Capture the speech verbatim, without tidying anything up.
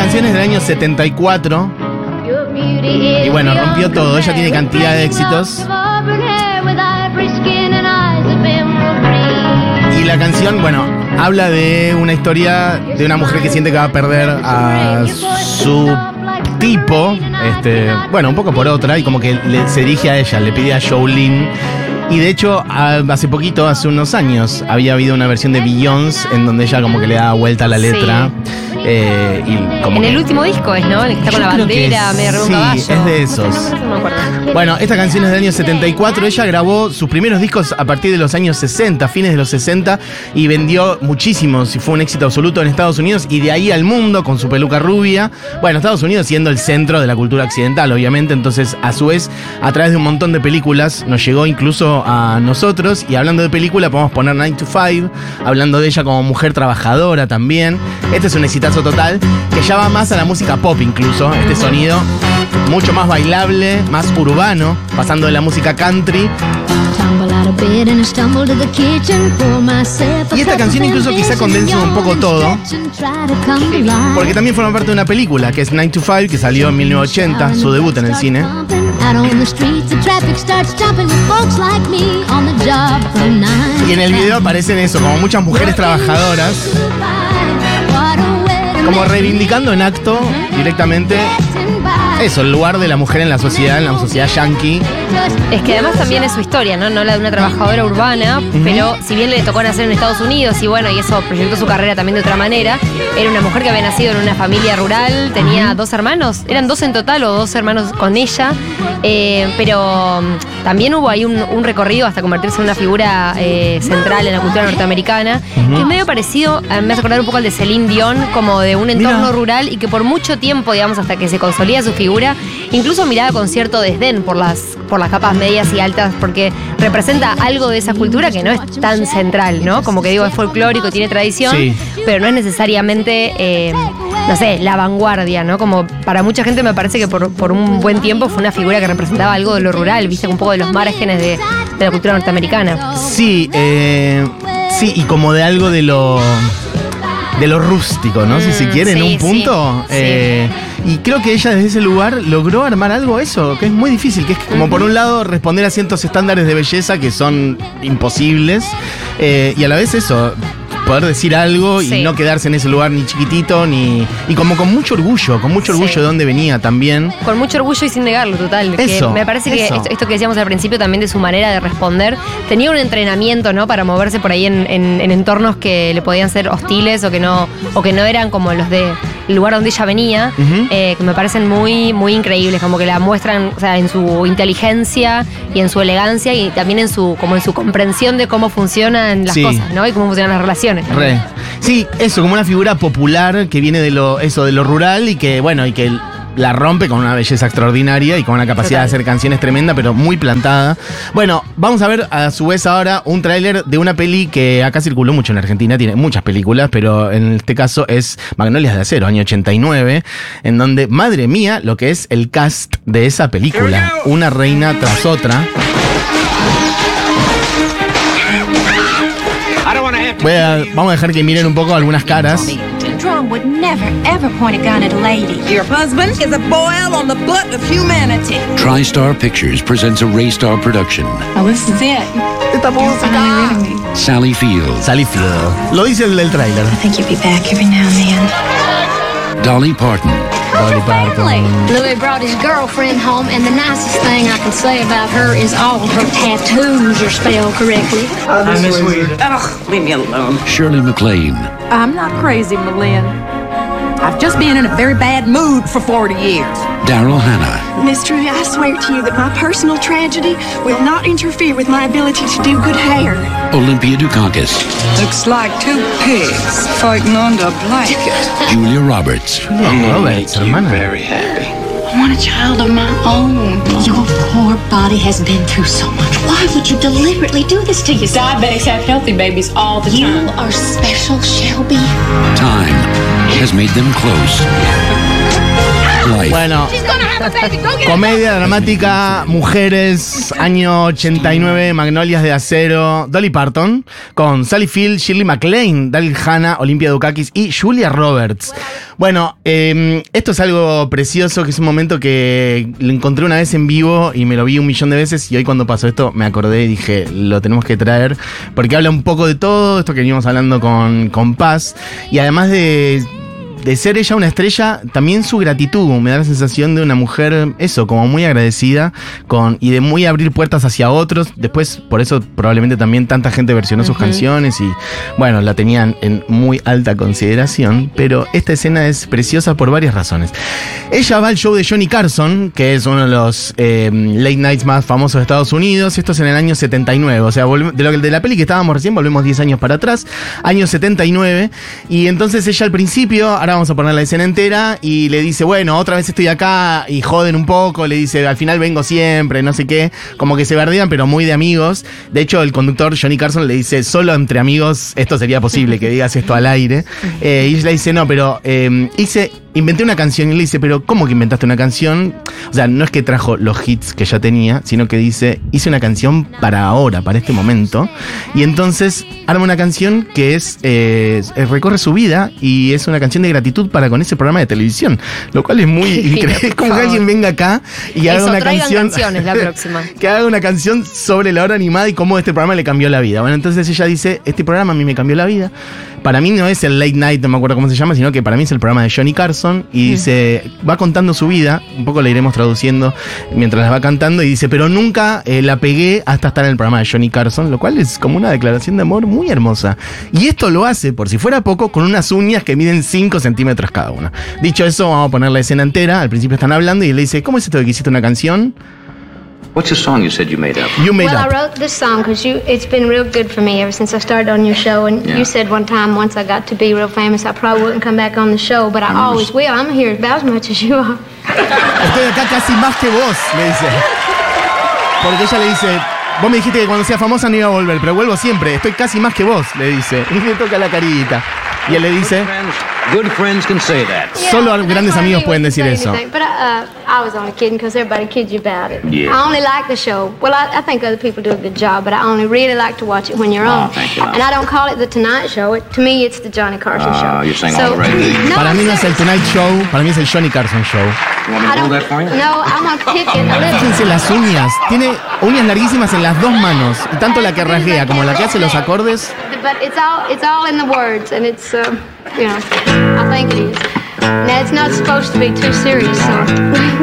canción es del año setenta y cuatro. Y bueno, rompió todo. Ella tiene cantidad de éxitos. Y la canción, bueno, habla de una historia de una mujer que siente que va a perder a su tipo, este, bueno, un poco por otra, y como que le, se dirige a ella, le pide a Jolene. Y de hecho, hace poquito, hace unos años, había habido una versión de Beyoncé en donde ella como que le da vuelta a la letra. Sí. Eh, y como en que, el último disco es, ¿no? El que está con la bandera, medio arriba de un caballo. Sí, es de esos. No me acuerdo. Bueno, esta canción es del año setenta y cuatro. Ella grabó sus primeros discos a partir de los años sesenta, fines de los sesenta, y vendió muchísimos y fue un éxito absoluto en Estados Unidos y de ahí al mundo con su peluca rubia. Bueno, Estados Unidos siendo el centro de la cultura occidental, obviamente, entonces a su vez, a través de un montón de películas, nos llegó incluso a nosotros. Y hablando de película, podemos poner nine to five, hablando de ella como mujer trabajadora también. Este es un exitazo total, que ya va más a la música pop incluso, este sonido mucho más bailable, más urbano, pasando de la música country. Y esta canción incluso quizá condensa un poco todo, porque también forma parte de una película que es nine to five, que salió en mil novecientos ochenta, su debut en el cine. Y en el video aparecen eso, como muchas mujeres trabajadoras, como reivindicando en acto directamente eso, el lugar de la mujer en la sociedad, en la sociedad yankee. Es que además también es su historia, ¿no? No la de una trabajadora urbana, uh-huh. Pero si bien le tocó nacer en Estados Unidos y bueno, y eso proyectó su carrera también de otra manera, era una mujer que había nacido en una familia rural, tenía uh-huh. dos hermanos, eran dos en total o dos hermanos con ella, eh, pero también hubo ahí un, un recorrido hasta convertirse en una figura eh, central en la cultura norteamericana, uh-huh. que es medio parecido, me hace acordar un poco al de Celine Dion, como de un entorno Mira. rural y que por mucho tiempo, digamos, hasta que se consolida su figura, incluso miraba con cierto desdén por las, por las capas medias y altas, porque representa algo de esa cultura que no es tan central, ¿no? Como que digo, es folclórico, tiene tradición, sí. pero no es necesariamente, eh, no sé, la vanguardia, ¿no? Como para mucha gente me parece que por, por un buen tiempo fue una figura que representaba algo de lo rural, viste, un poco de los márgenes de, de la cultura norteamericana. Sí, eh, sí, y como de algo de lo... de lo rústico, ¿no? Mm, si se quiere, sí, en un punto. Sí, eh, sí. Y creo que ella desde ese lugar logró armar algo eso, que es muy difícil, que es como uh-huh. por un lado responder a ciertos estándares de belleza que son imposibles, eh, y a la vez eso, poder decir algo y sí. no quedarse en ese lugar ni chiquitito, ni y como con mucho orgullo, con mucho orgullo sí. de dónde venía también. Con mucho orgullo y sin negarlo, total. Eso, que me parece eso. que esto, esto que decíamos al principio también de su manera de responder, tenía un entrenamiento, ¿no? Para moverse por ahí en, en, en entornos que le podían ser hostiles o que no, o que no eran como los de el lugar donde ella venía, uh-huh. eh, que me parecen muy, muy increíbles, como que la muestran, o sea, en su inteligencia y en su elegancia y también en su, como en su comprensión de cómo funcionan las sí. cosas, ¿no? Y cómo funcionan las relaciones. Re. Sí, eso, como una figura popular que viene de lo, eso, de lo rural y que, bueno, y que la rompe con una belleza extraordinaria y con una capacidad Total. de hacer canciones tremenda, pero muy plantada. Bueno, vamos a ver a su vez ahora un tráiler de una peli que acá circuló mucho en Argentina, tiene muchas películas, pero en este caso es Magnolias de Acero, año ochenta y nueve, en donde, madre mía, lo que es el cast de esa película, una reina tras otra. Voy a, vamos a dejar que miren un poco algunas caras. Drum would never, ever point a gun at a lady. Your husband is a boil on the butt of humanity. TriStar Pictures presents a Raystar production. Oh, this is it. Esta música. Sally Field. Sally Field. Lo dice el del tráiler. I think you'll be back every now and then. Dolly Parton. Dolly Parton. Louis brought his girlfriend home, and the nicest thing I can say about her is all her tattoos are spelled correctly. I miss weed. Ugh, leave me alone. Shirley MacLaine. I'm not crazy, Malin. I've just been in a very bad mood for forty years. Daryl Hannah. Miss Trudy, I swear to you that my personal tragedy will not interfere with my ability to do good hair. Olympia Dukakis. Looks like two pigs fighting under a blanket. Julia Roberts. Julia Roberts, hermana. Very happy. I want a child of my own. Your poor body has been through so much. Why would you deliberately do this to yourself? Diabetics have healthy babies all the You time. are special, Shelby. Time has made them close. Life Bueno, Comedia dramática, mujeres, año ochenta y nueve, Magnolias de Acero, Dolly Parton, con Sally Field, Shirley MacLaine, Daryl Hannah, Olympia Dukakis y Julia Roberts. Bueno, eh, esto es algo precioso, que es un momento que lo encontré una vez en vivo y me lo vi un millón de veces, y hoy cuando pasó esto me acordé y dije, lo tenemos que traer, porque habla un poco de todo esto que venimos hablando con, con Paz, y además de... de ser ella una estrella, también su gratitud, me da la sensación de una mujer, eso, como muy agradecida con y de muy abrir puertas hacia otros. Después, por eso probablemente también tanta gente versionó uh-huh. sus canciones y, bueno, la tenían en muy alta consideración, pero esta escena es preciosa por varias razones. Ella va al show de Johnny Carson, que es uno de los eh, late nights más famosos de Estados Unidos. Esto es en el año setenta y nueve, o sea, de, lo, de la peli que estábamos recién, volvemos diez años para atrás, año setenta y nueve, y entonces ella al principio, ahora vamos a poner la escena entera, y le dice, bueno, otra vez estoy acá, y joden un poco, le dice, al final vengo siempre, no sé qué, como que se verdean, pero muy de amigos. De hecho, el conductor Johnny Carson le dice, solo entre amigos esto sería posible, que digas esto al aire. Eh, y ella le dice, no, pero eh, hice... inventé una canción, y le dice, pero ¿cómo que inventaste una canción? O sea, no es que trajo los hits que ya tenía, sino que dice, hice una canción para ahora, para este momento. Y entonces arma una canción que es, eh, recorre su vida, y es una canción de gratitud para con ese programa de televisión. Lo cual es muy increíble. Es como que alguien venga acá y haga Eso, una canción. canciones la próxima. Que haga una canción sobre la hora animada y cómo este programa le cambió la vida. Bueno, entonces ella dice, este programa a mí me cambió la vida. Para mí no es el Late Night, no me acuerdo cómo se llama, sino que para mí es el programa de Johnny Carson. Y dice, va contando su vida, un poco la iremos traduciendo mientras la va cantando, y dice, pero nunca eh, la pegué hasta estar en el programa de Johnny Carson, lo cual es como una declaración de amor muy hermosa. Y esto lo hace, por si fuera poco, con unas uñas que miden cinco centímetros cada una. Dicho eso, vamos a poner la escena entera. Al principio están hablando y él le dice, ¿cómo es esto de que hiciste una canción? What's the song you said you made up? You made well, up. I wrote this song because you. It's been real good for me ever since I started on your show. And Yeah. you said one time, once I got to be real famous, I probably wouldn't come back on the show, but I always will. I'm here about as much as you are. Estoy acá casi más que vos, le dice. Porque ella le dice, vos me dijiste que cuando sea famosa no iba a volver, pero vuelvo siempre, estoy casi más que vos, le dice. Y le toca la carita. Y él le dice, Good friends can say that. solo Yeah, grandes that's why amigos he pueden wouldn't decir say eso. anything. But uh, I was only kidding because everybody kids you about it. Yeah. I only like the show. Well, I, I think other people do a good job, but I only really like to watch it when you're Oh, on. thank you. And I don't call it the Tonight Show. It, to me, it's the Johnny Carson Oh, Show. you're saying all the right things. No, Para I'm mí no es el serious. Tonight Show, para mí es el Johnny Carson Show. You want me I to hold don't, that for you? no, I'm gonna pick it a little. Fíjense las uñas, tiene uñas larguísimas en las dos manos, y tanto la que rasguea como la que hace los acordes. But it's all it's all in the words, and it's uh, you know, I think it is. Now it's not supposed to be too serious, so.